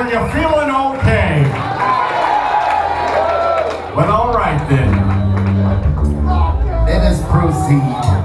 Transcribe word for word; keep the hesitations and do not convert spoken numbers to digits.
Are you feeling okay? Well, all right then. Let us proceed.